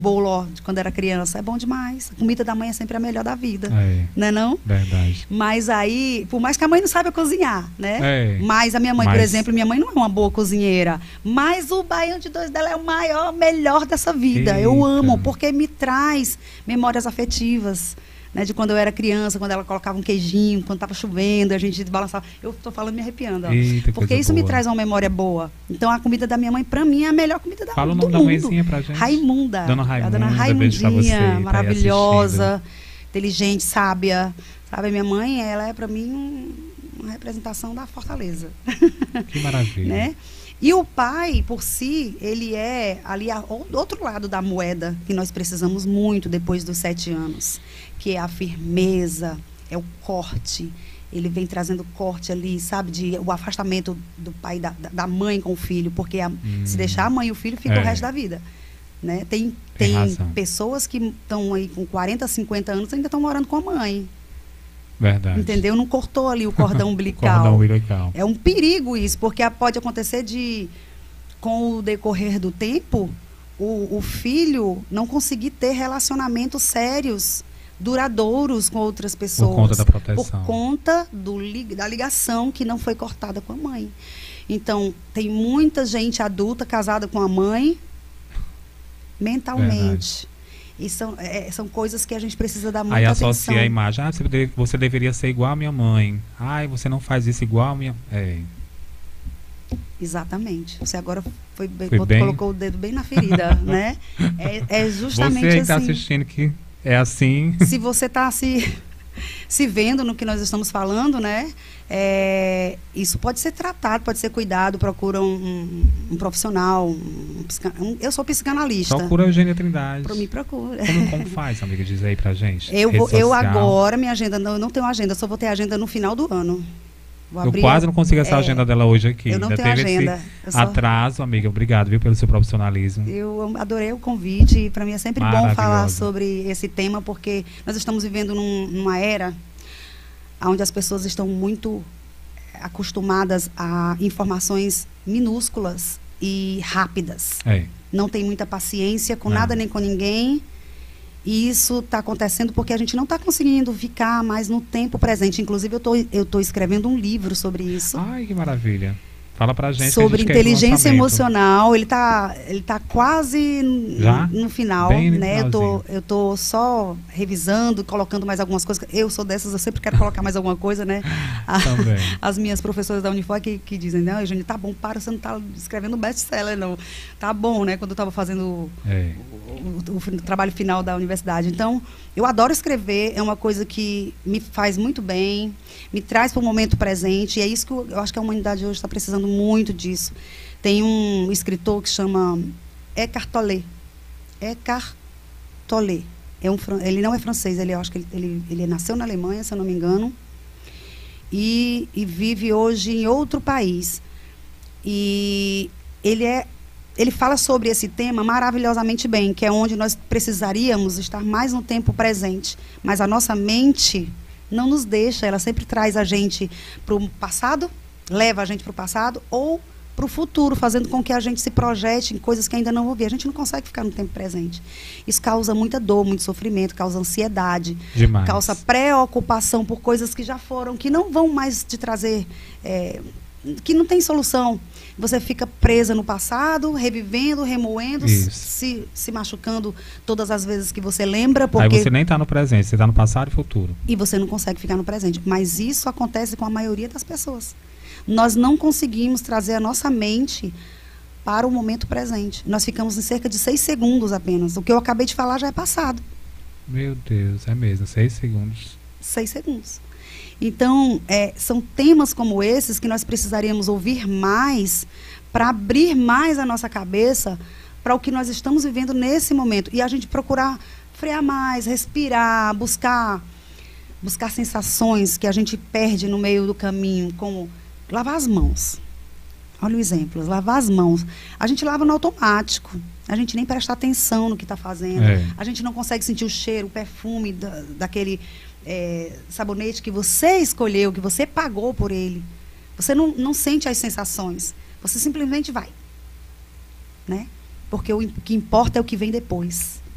bolo, ó, de quando era criança, é bom demais. A comida da mãe é sempre a melhor da vida, É, não é não? verdade. Mas aí, por mais que a mãe não saiba cozinhar, né? É, Mas a minha mãe, por mas- exemplo, minha mãe não é uma boa cozinheira, mas o baião de dois dela é o maior, melhor dessa vida. Eu Eita. amo, porque me traz memórias afetivas, né? De quando eu era criança, quando ela colocava um queijinho, quando estava chovendo, a gente balançava. Eu tô falando me arrepiando, ó. Eita, Porque coisa isso me boa. traz uma memória boa. Então a comida da minha mãe, pra mim, é a melhor comida Fala o do nome da mundo. mãezinha pra gente. Raimunda. Dona A dona Raimunda, beijo pra você, tá Raimundinha, aí maravilhosa, inteligente, sábia. Sabe, a minha mãe, ela é pra mim uma representação da fortaleza. Que maravilha. Né? E o pai, por si, ele é ali do outro lado da moeda que nós precisamos muito depois dos 7 anos, que é a firmeza, é o corte. Ele vem trazendo corte ali, sabe, o afastamento do pai, da mãe com o filho, porque se deixar a mãe e o filho, fica o resto da vida. Né? Tem razão. pessoas que estão aí com 40, 50 anos ainda estão morando com a mãe. Verdade. Entendeu? Não cortou ali o cordão umbilical. Cordão umbilical. É um perigo isso, porque pode acontecer com o decorrer do tempo, o filho não conseguir ter relacionamentos sérios, duradouros com outras pessoas. Por conta da proteção. Por conta da ligação que não foi cortada com a mãe. Então, tem muita gente adulta casada com a mãe mentalmente. E são coisas que a gente precisa dar muita Aí atenção. associa a imagem. Ah, você deveria ser igual a minha mãe. Ai, você não faz isso igual a minha... É. Exatamente. Você agora bem? colocou o dedo bem na ferida, né? É justamente Você aí assim. está assistindo que é assim. Se você está se vendo no que nós estamos falando, né? Isso pode ser tratado, pode ser cuidado, procura um profissional. Eu sou psicanalista. Procura a Eugênia Trindade. Me procura. Como faz, amiga? Diz aí pra gente. Eu agora, minha agenda, eu não tenho agenda, só vou ter agenda no final do ano. Eu quase não consigo essa agenda dela hoje aqui. Eu não Ainda tenho teve agenda. esse atraso, amiga. Obrigado, viu, pelo seu profissionalismo. Eu adorei o convite. Para mim é sempre bom falar Maravilhosa. sobre esse tema, porque nós estamos vivendo numa era onde as pessoas estão muito acostumadas a informações minúsculas e rápidas. Não tem muita paciência com nada nem com ninguém. E isso está acontecendo porque a gente não está conseguindo ficar mais no tempo presente. Inclusive, eu tô escrevendo um livro sobre isso. Ai, que maravilha. Fala pra gente. Sobre inteligência emocional. Ele tá quase no final, bem né? Eu tô só revisando, colocando mais algumas coisas. Eu sou dessas, eu sempre quero colocar mais alguma coisa, né? Também. As minhas professoras da Unifor que dizem, não, Eugênia, tá bom, você não tá escrevendo best-seller, não. Tá bom, né? Quando eu estava fazendo o trabalho final da universidade. Então, eu adoro escrever, é uma coisa que me faz muito bem, me traz para o momento presente, e é isso que eu acho que a humanidade hoje está precisando muito disso. Tem um escritor que chama Eckhart Tolle. Eckhart Tolle. Ele não é francês, eu acho que ele nasceu na Alemanha, se eu não me engano, e vive hoje em outro país. E ele fala sobre esse tema maravilhosamente bem, que é onde nós precisaríamos estar mais no tempo presente. Mas a nossa mente não nos deixa, ela sempre traz a gente para o passado, leva a gente para o passado, ou para o futuro, fazendo com que a gente se projete em coisas que ainda não ouvi. A gente não consegue ficar no tempo presente. Isso causa muita dor, muito sofrimento, causa ansiedade, demais. Causa preocupação por coisas que já foram, que não vão mais te trazer, que não tem solução. Você fica presa no passado, revivendo, remoendo, se machucando todas as vezes que você lembra. Porque... Aí você nem está no presente, você está no passado e futuro. E você não consegue ficar no presente. Mas isso acontece com a maioria das pessoas. Nós não conseguimos trazer a nossa mente para o momento presente. Nós ficamos em cerca de 6 segundos apenas. O que eu acabei de falar já é passado. Meu Deus, é mesmo, 6 segundos. 6 segundos. Então, são temas como esses que nós precisaríamos ouvir mais para abrir mais a nossa cabeça para o que nós estamos vivendo nesse momento. E a gente procurar frear mais, respirar, buscar sensações que a gente perde no meio do caminho, como lavar as mãos. Olha o exemplo, lavar as mãos. A gente lava no automático. A gente nem presta atenção no que está fazendo. A gente não consegue sentir o cheiro, o perfume daquele... sabonete que você escolheu, que você pagou por ele. Você não sente as sensações. Você simplesmente vai. Né? Porque o que importa é o que vem depois.